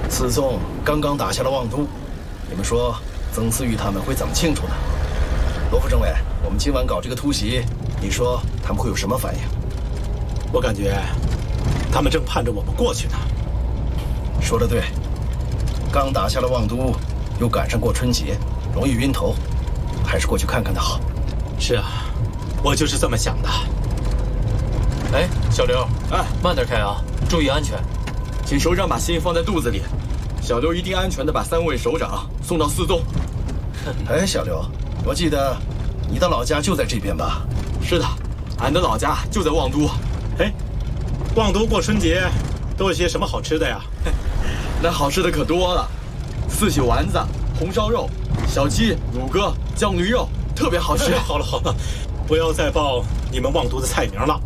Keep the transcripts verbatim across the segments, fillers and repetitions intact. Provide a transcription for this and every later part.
四纵刚刚打下了望都，你们说曾思玉他们会怎么庆祝呢？罗副政委，我们今晚搞这个突袭，你说他们会有什么反应？ 我感觉他们正盼着我们过去呢。 说得对，刚打下了望都，又赶上过春节，容易晕头，还是过去看看的好。 是啊，我就是这么想的。 哎，小刘， 哎， 慢点开啊，注意安全。 请首长把心放在肚子里，小刘一定安全的把三位首长送到四纵。 哎，小刘，我记得你的老家就在这边吧？ 是的，俺的老家就在望都。 哎，望都过春节都有些什么好吃的呀？ 那好吃的可多了，四喜丸子、红烧肉、小鸡、乳鸽、酱驴肉，特别好吃。 哎、好了好了，不要再报你们望都的菜名了。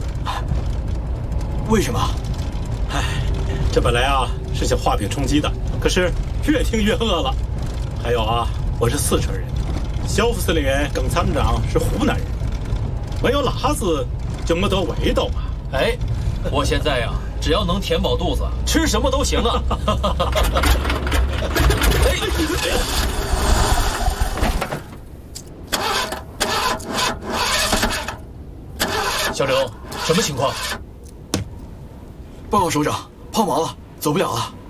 为什么？ 哎，这本来啊是想画饼充饥的，可是越听越饿了。还有啊，我是四川人，萧副司令员耿参长是湖南人，没有辣子就没得味道嘛。 哎，我现在呀、啊，只要能填饱肚子，吃什么都行啊。哎，小刘，什么情况？ 报告首长，抛锚了，走不了了。